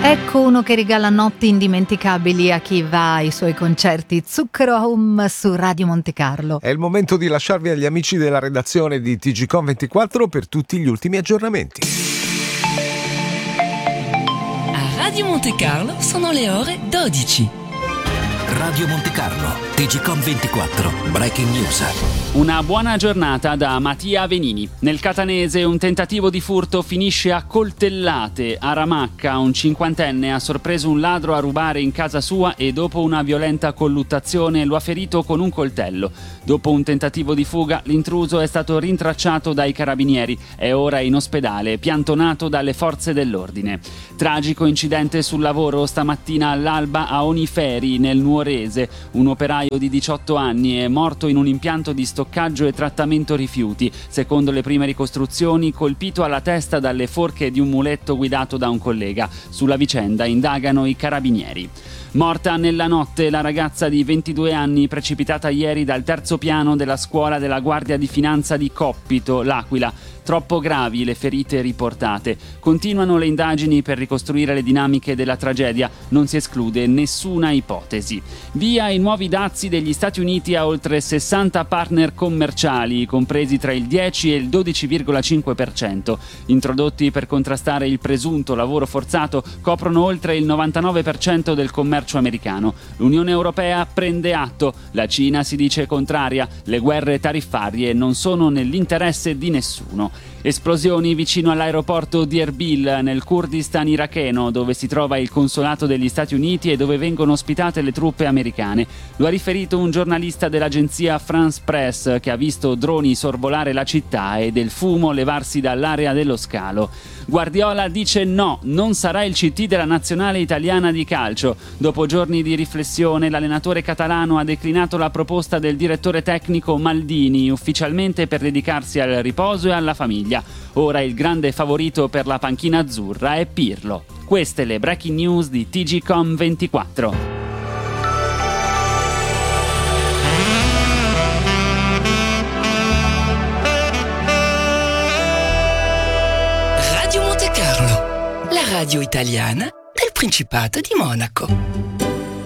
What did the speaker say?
Ecco uno che regala notti indimenticabili a chi va ai suoi concerti. Zucchero Home su Radio Monte Carlo. È il momento di lasciarvi agli amici della redazione di TGCOM24 per tutti gli ultimi aggiornamenti. A Radio Monte Carlo sono le ore 12. Radio Monte Carlo, TGCOM24, Breaking News. Una buona giornata da Mattia Venini. Nel catanese un tentativo di furto finisce a coltellate. A Ramacca un cinquantenne ha sorpreso un ladro a rubare in casa sua e dopo una violenta colluttazione lo ha ferito con un coltello. Dopo un tentativo di fuga l'intruso è stato rintracciato dai carabinieri. È ora in ospedale, piantonato dalle forze dell'ordine. Tragico incidente sul lavoro stamattina all'alba a Oniferi nel Nuorese. Un operaio di 18 anni è morto in un impianto di stoccaggio e trattamento rifiuti. Secondo le prime ricostruzioni, colpito alla testa dalle forche di un muletto guidato da un collega. Sulla vicenda indagano i carabinieri. Morta nella notte la ragazza di 22 anni precipitata ieri dal terzo piano della scuola della Guardia di Finanza di Coppito, L'Aquila. Troppo gravi le ferite riportate. Continuano le indagini per ricostruire le dinamiche della tragedia. Non si esclude nessuna ipotesi. Via i nuovi dazi degli Stati Uniti a oltre 60 partner commerciali, compresi tra il 10 e il 12,5%. Introdotti per contrastare il presunto lavoro forzato, coprono oltre il 99% del commercio americano. L'Unione Europea prende atto. La Cina si dice contraria. Le guerre tariffarie non sono nell'interesse di nessuno. Esplosioni vicino all'aeroporto di Erbil, nel Kurdistan iracheno, dove si trova il consolato degli Stati Uniti e dove vengono ospitate le truppe americane. Lo ha riferito un giornalista dell'agenzia France Press che ha visto droni sorvolare la città e del fumo levarsi dall'area dello scalo. Guardiola dice no, non sarà il CT della nazionale italiana di calcio. Dopo giorni di riflessione, l'allenatore catalano ha declinato la proposta del direttore tecnico Maldini, ufficialmente per dedicarsi al riposo e alla famiglia. Ora il grande favorito per la panchina azzurra è Pirlo. Queste le breaking news di TGCOM24. Radio Monte Carlo, la radio italiana del Principato di Monaco.